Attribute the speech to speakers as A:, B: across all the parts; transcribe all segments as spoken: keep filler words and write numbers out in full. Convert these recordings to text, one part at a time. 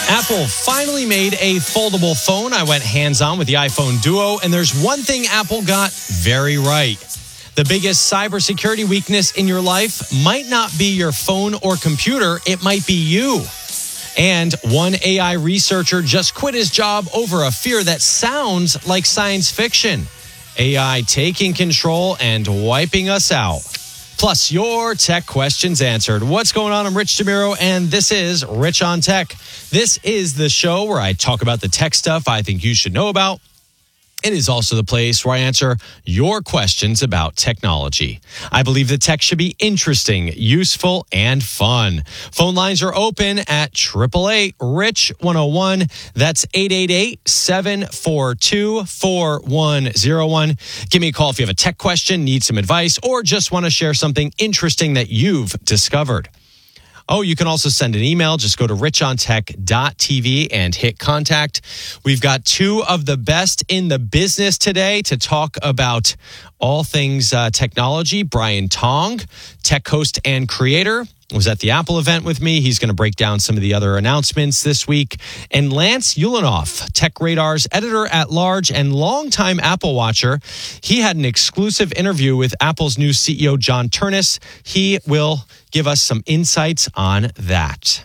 A: Apple finally made a foldable phone. I went hands-on with the iPhone Duo, and there's one thing Apple got very right. The biggest cybersecurity weakness in your life might not be your phone or computer. It might be you. And one A I researcher just quit his job over a fear that sounds like science fiction. A I taking control and wiping us out. Plus, your tech questions answered. What's going on? I'm Rich DeMiro, and this is Rich on Tech. This is the show where I talk about the tech stuff I think you should know about. It is also the place where I answer your questions about technology. I believe that tech should be interesting, useful, and fun. Phone lines are open at eight eight eight, RICH one oh one. That's eight eight eight, seven four two, four one oh one. Give me a call if you have a tech question, need some advice, or just want to share something interesting that you've discovered. Oh, you can also send an email. Just go to rich on tech dot t v and hit contact. We've got two of the best in the business today to talk about all things uh, technology. Brian Tong, tech host and creator, was at the Apple event with me. He's going to break down some of the other announcements this week. And Lance Ulanoff, Tech Radar's editor at large and longtime Apple watcher. He had an exclusive interview with Apple's new C E O, John Ternus. He will give us some insights on that.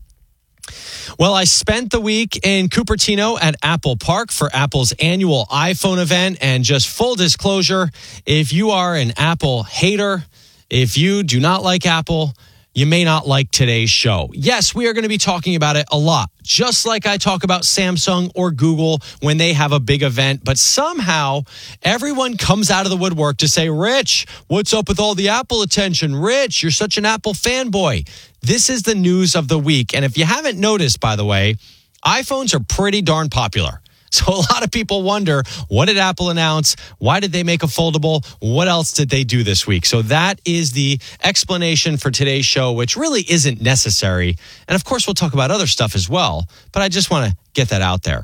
A: Well, I spent the week in Cupertino at Apple Park for Apple's annual iPhone event. And just full disclosure, if you are an Apple hater, if you do not like Apple, you may not like today's show. Yes, we are going to be talking about it a lot, just like I talk about Samsung or Google when they have a big event. But somehow, everyone comes out of the woodwork to say, Rich, what's up with all the Apple attention? Rich, you're such an Apple fanboy. This is the news of the week. And if you haven't noticed, by the way, iPhones are pretty darn popular. So a lot of people wonder, what did Apple announce? Why did they make a foldable? What else did they do this week? So that is the explanation for today's show, which really isn't necessary. And of course, we'll talk about other stuff as well. But I just want to get that out there.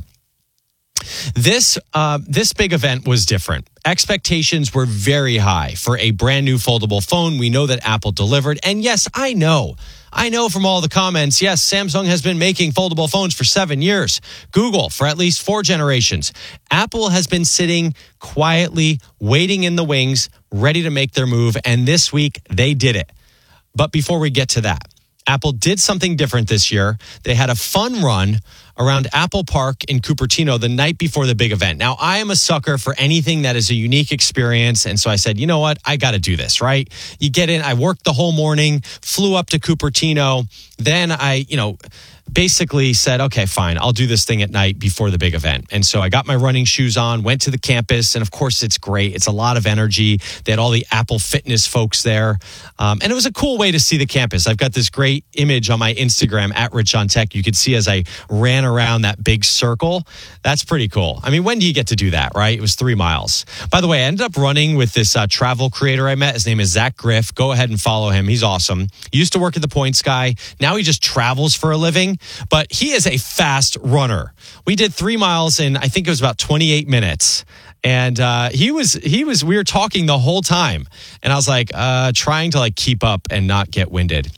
A: This uh, this big event was different. Expectations were very high for a brand new foldable phone. We know that Apple delivered. And yes, I know. I know from all the comments, yes, Samsung has been making foldable phones for seven years. Google for at least four generations. Apple has been sitting quietly, waiting in the wings, ready to make their move. And this week, they did it. But before we get to that, Apple did something different this year. They had a fun run around Apple Park in Cupertino the night before the big event. Now, I am a sucker for anything that is a unique experience. And so I said, you know what? I got to do this, right? You get in, I worked the whole morning, flew up to Cupertino. Then I, you know, basically said, okay, fine, I'll do this thing at night before the big event. And so I got my running shoes on, went to the campus, and of course it's great. It's a lot of energy. They had all the Apple Fitness folks there. Um, and it was a cool way to see the campus. I've got this great image on my Instagram at Rich on Tech. You could see as I ran around that big circle. That's pretty cool. I mean, when do you get to do that, right? It was three miles. By the way, I ended up running with this uh, travel creator I met. His name is Zach Griff. Go ahead and follow him. He's awesome. He used to work at the Points Guy. Now he just travels for a living. But he is a fast runner. We did three miles in, I think it was about twenty-eight minutes. And uh, he was, he was, we were talking the whole time. And I was like, uh, trying to like keep up and not get winded.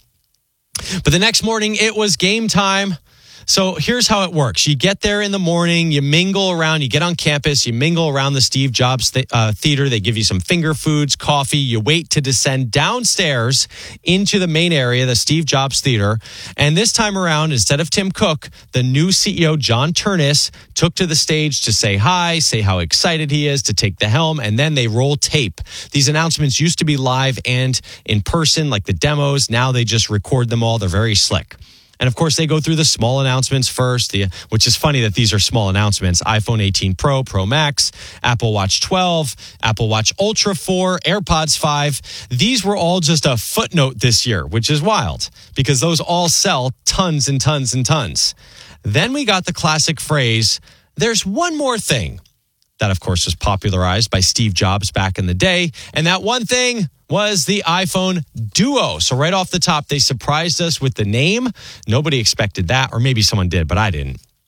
A: But the next morning it was game time. So here's how it works. You get there in the morning, you mingle around, you get on campus, you mingle around the Steve Jobs th- uh, Theater. They give you some finger foods, coffee. You wait to descend downstairs into the main area, the Steve Jobs Theater. And this time around, instead of Tim Cook, the new C E O, John Ternus, took to the stage to say hi, say how excited he is to take the helm, and then they roll tape. These announcements used to be live and in person, like the demos. Now they just record them all. They're very slick. And of course, they go through the small announcements first, the, which is funny that these are small announcements. iPhone eighteen Pro, Pro Max, Apple Watch twelve, Apple Watch Ultra four, AirPods five. These were all just a footnote this year, which is wild because those all sell tons and tons and tons. Then we got the classic phrase, there's one more thing. That, of course, was popularized by Steve Jobs back in the day. And that one thing was the iPhone Duo. So right off the top, they surprised us with the name. Nobody expected that, or maybe someone did, but I didn't.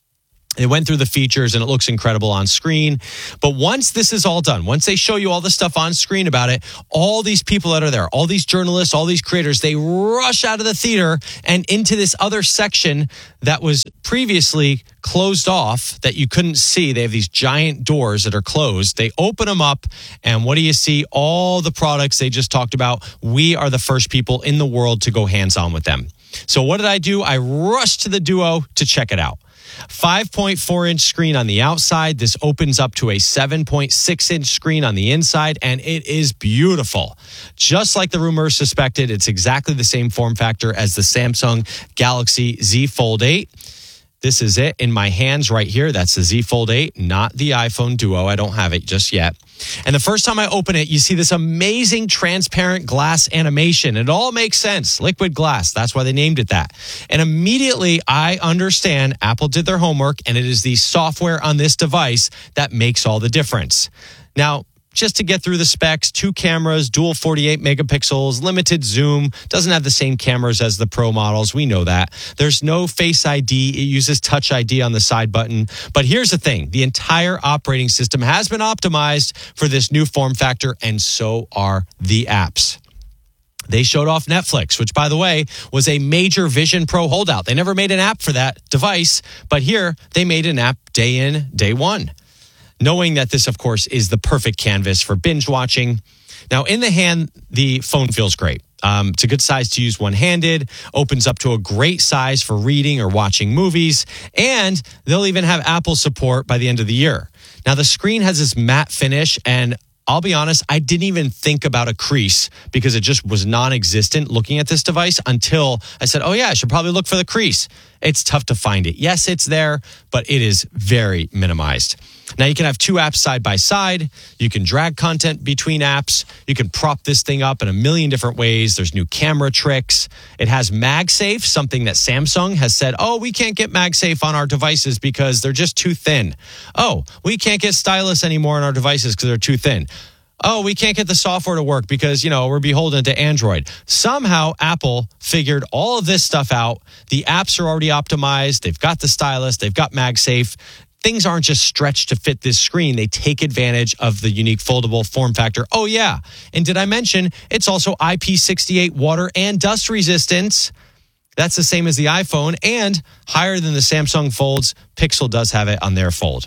A: They went through the features and it looks incredible on screen. But once this is all done, once they show you all the stuff on screen about it, all these people that are there, all these journalists, all these creators, they rush out of the theater and into this other section that was previously closed off that you couldn't see. They have these giant doors that are closed. They open them up, and what do you see? All the products they just talked about. We are the first people in the world to go hands-on with them. So what did I do? I rushed to the Duo to check it out. five point four inch screen on the outside. This opens up to a seven point six inch screen on the inside, and it is beautiful. Just like the rumors suspected, it's exactly the same form factor as the Samsung Galaxy Z Fold eight. This is it in my hands right here. That's the Z Fold eight, not the iPhone Duo. I don't have it just yet. And the first time I open it, you see this amazing transparent glass animation. It all makes sense. Liquid glass. That's why they named it that. And immediately I understand Apple did their homework, and it is the software on this device that makes all the difference. Now, just to get through the specs, two cameras, dual forty-eight megapixels, limited zoom, doesn't have the same cameras as the Pro models. We know that. There's no Face I D. It uses Touch I D on the side button. But here's the thing. The entire operating system has been optimized for this new form factor, and so are the apps. They showed off Netflix, which, by the way, was a major Vision Pro holdout. They never made an app for that device, but here they made an app day in, day one. Knowing that this, of course, is the perfect canvas for binge watching. Now, in the hand, the phone feels great. Um, it's a good size to use one-handed, opens up to a great size for reading or watching movies, and they'll even have Apple support by the end of the year. Now, the screen has this matte finish, and I'll be honest, I didn't even think about a crease because it just was non-existent looking at this device until I said, oh yeah, I should probably look for the crease. It's tough to find it. Yes, it's there, but it is very minimized. Now, you can have two apps side by side. You can drag content between apps. You can prop this thing up in a million different ways. There's new camera tricks. It has MagSafe, something that Samsung has said, oh, we can't get MagSafe on our devices because they're just too thin. Oh, we can't get stylus anymore on our devices because they're too thin. Oh, we can't get the software to work because, you know, we're beholden to Android. Somehow, Apple figured all of this stuff out. The apps are already optimized. They've got the stylus. They've got MagSafe. Things aren't just stretched to fit this screen. They take advantage of the unique foldable form factor. Oh, yeah. And did I mention it's also I P sixty-eight water and dust resistance? That's the same as the iPhone and higher than the Samsung Folds. Pixel does have it on their Fold.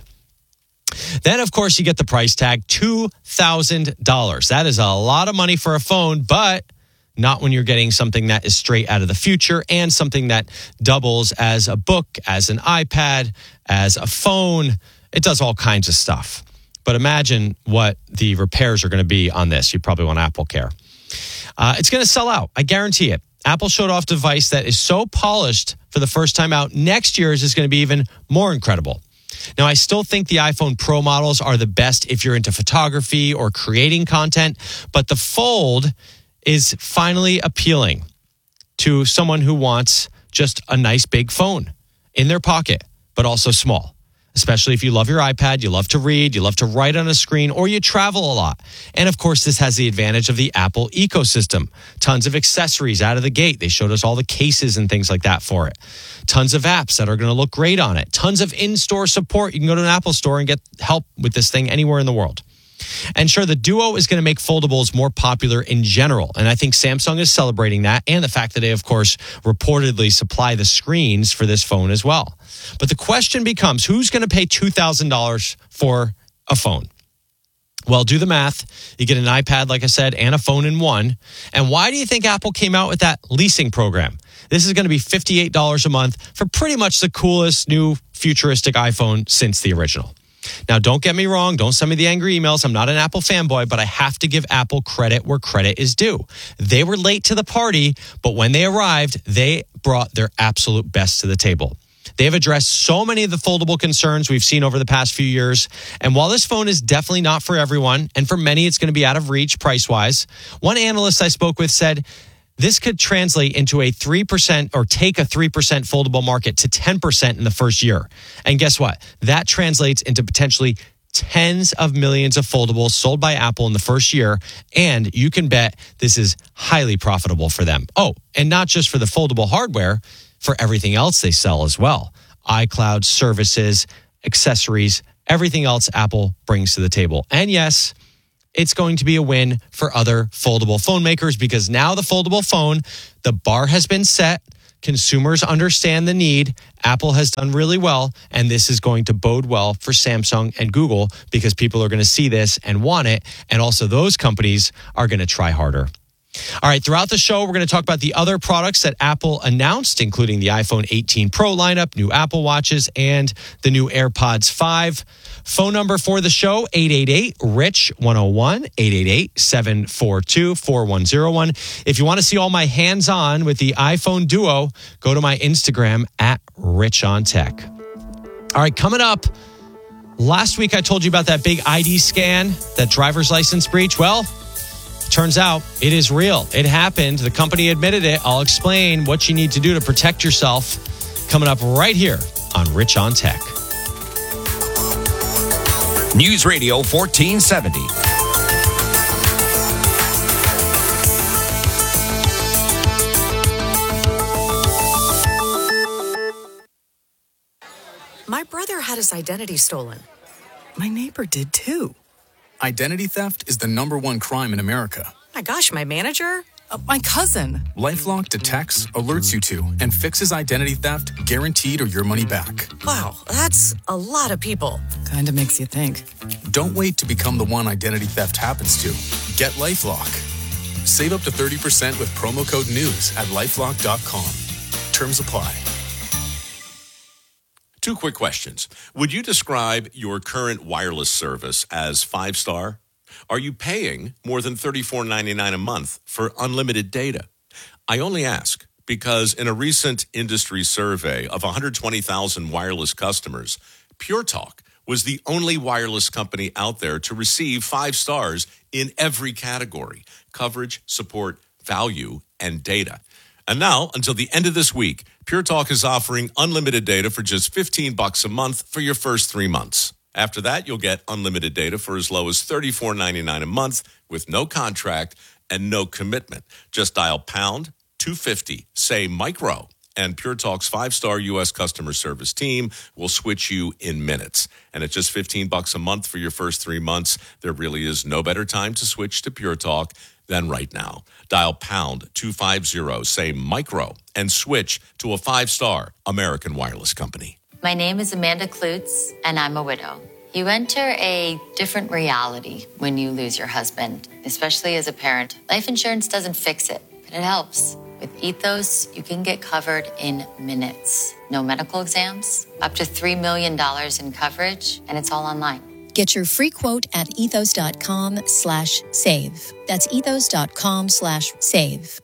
A: Then, of course, you get the price tag, two thousand dollars. That is a lot of money for a phone, but not when you're getting something that is straight out of the future and something that doubles as a book, as an iPad, as a phone. It does all kinds of stuff. But imagine what the repairs are going to be on this. You probably want Apple Care. Uh, it's going to sell out. I guarantee it. Apple showed off a device that is so polished for the first time out. Next year's is going to be even more incredible. Now, I still think the iPhone Pro models are the best if you're into photography or creating content, but the Fold is finally appealing to someone who wants just a nice big phone in their pocket, but also small. Especially if you love your iPad, you love to read, you love to write on a screen, or you travel a lot. And of course, this has the advantage of the Apple ecosystem. Tons of accessories out of the gate. They showed us all the cases and things like that for it. Tons of apps that are going to look great on it. Tons of in-store support. You can go to an Apple store and get help with this thing anywhere in the world. And sure, the Duo is going to make foldables more popular in general. And I think Samsung is celebrating that, and the fact that they, of course, reportedly supply the screens for this phone as well. But the question becomes, who's going to pay two thousand dollars for a phone? Well, do the math. You get an iPad, like I said, and a phone in one. And why do you think Apple came out with that leasing program? This is going to be fifty-eight dollars a month for pretty much the coolest new futuristic iPhone since the original. Now, don't get me wrong. Don't send me the angry emails. I'm not an Apple fanboy, but I have to give Apple credit where credit is due. They were late to the party, but when they arrived, they brought their absolute best to the table. They have addressed so many of the foldable concerns we've seen over the past few years. And while this phone is definitely not for everyone, and for many it's going to be out of reach price-wise, one analyst I spoke with said this could translate into a three percent or take a three percent foldable market to ten percent in the first year. And guess what? That translates into potentially tens of millions of foldables sold by Apple in the first year. And you can bet this is highly profitable for them. Oh, and not just for the foldable hardware, for everything else they sell as well. iCloud, services, accessories, everything else Apple brings to the table. And yes, it's going to be a win for other foldable phone makers because now the foldable phone, the bar has been set. Consumers understand the need. Apple has done really well, and this is going to bode well for Samsung and Google because people are going to see this and want it, and also those companies are going to try harder. All right, throughout the show, we're going to talk about the other products that Apple announced, including the iPhone eighteen Pro lineup, new Apple Watches, and the new AirPods five. Phone number for the show, eight eight eight, R I C H, one oh one, eight eight eight, seven four two, four one oh one. If you want to see all my hands-on with the iPhone Duo, go to my Instagram at Rich on Tech. All right, coming up, last week I told you about that big I D scan, that driver's license breach. Well, turns out it is real. It happened. The company admitted it. I'll explain what you need to do to protect yourself coming up right here on Rich on Tech.
B: News Radio fourteen seventy.
C: My brother had his identity stolen. My neighbor did too.
D: Identity theft is the number one crime in America.
C: My gosh, my manager? Uh, my cousin.
D: LifeLock detects, alerts you to, and fixes identity theft guaranteed or your money back.
C: Wow, that's a lot of people. Kinda makes you think.
D: Don't wait to become the one identity theft happens to. Get LifeLock. Save up to thirty percent with promo code NEWS at lifelock dot com. Terms apply.
E: Two quick questions. Would you describe your current wireless service as five-star? Are you paying more than thirty-four ninety-nine a month for unlimited data? I only ask because in a recent industry survey of one hundred twenty thousand wireless customers, Pure Talk was the only wireless company out there to receive five stars in every category: coverage, support, value, and data. And now, until the end of this week, Pure Talk is offering unlimited data for just fifteen bucks a month for your first three months. After that, you'll get unlimited data for as low as thirty-four ninety-nine a month with no contract and no commitment. Just dial pound two fifty, say micro, and Pure Talk's five-star U S customer service team will switch you in minutes. And at just fifteen bucks a month for your first three months, there really is no better time to switch to Pure Talk than right now. Dial pound two fifty, say micro, and switch to a five-star American wireless company.
F: My name is Amanda Klutz, and I'm a widow. You enter a different reality when you lose your husband, especially as a parent. Life insurance doesn't fix it, but it helps. With Ethos, you can get covered in minutes. No medical exams, up to three million dollars in coverage, and it's all online.
G: Get your free quote at ethos.com slash save. That's ethos.com slash save.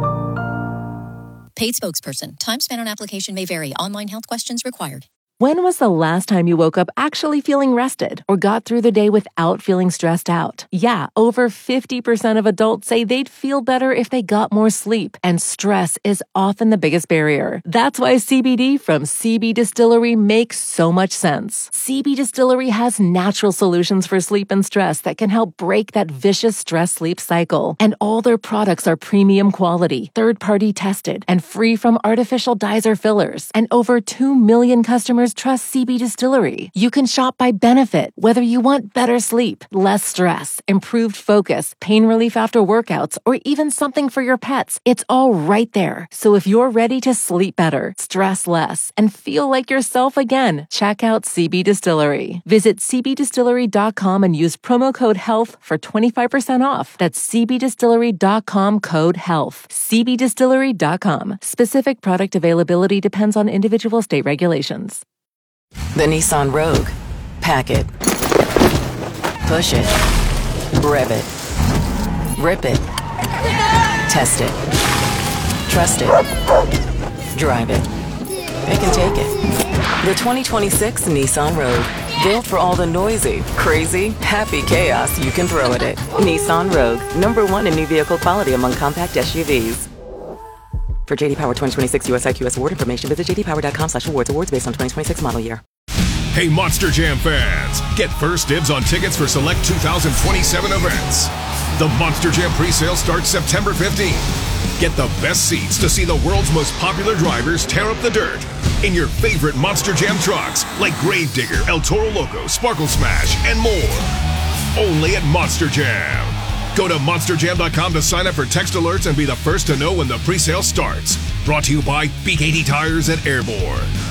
G: Paid spokesperson. Time spent on application may vary. Online health questions required.
H: When was the last time you woke up actually feeling rested or got through the day without feeling stressed out? Yeah, over fifty percent of adults say they'd feel better if they got more sleep, and stress is often the biggest barrier. That's why C B D from C B Distillery makes so much sense. C B Distillery has natural solutions for sleep and stress that can help break that vicious stress-sleep cycle. And all their products are premium quality, third-party tested, and free from artificial dyes or fillers. And over two million customers trust C B Distillery. You can shop by benefit, whether you want better sleep, less stress, improved focus, pain relief after workouts, or even something for your pets. It's all right there. So if you're ready to sleep better, stress less, and feel like yourself again, check out C B Distillery. Visit c b distillery dot com and use promo code HEALTH for twenty-five percent off. That's c b distillery dot com code HEALTH. c b distillery dot com. Specific product availability depends on individual state regulations.
I: The Nissan Rogue. Pack it. Push it. Rev it. Rip it. Test it. Trust it. Drive it. Pick and take it. The twenty twenty-six Nissan Rogue. Built for all the noisy, crazy, happy chaos you can throw at it. Nissan Rogue. Number one in new vehicle quality among compact S U Vs. For J D Power twenty twenty-six U S I Q S award information, visit j d power dot com slash awards. Awards based on twenty twenty-six model year.
J: Hey, Monster Jam fans! Get first dibs on tickets for select two thousand twenty-seven events. The Monster Jam pre-sale starts September fifteenth. Get the best seats to see the world's most popular drivers tear up the dirt. in your favorite Monster Jam trucks like Gravedigger, El Toro Loco, Sparkle Smash, and more. Only at Monster Jam. Go to monster jam dot com to sign up for text alerts and be the first to know when the pre-sale starts. Brought to you by B K T Tires at Airborne.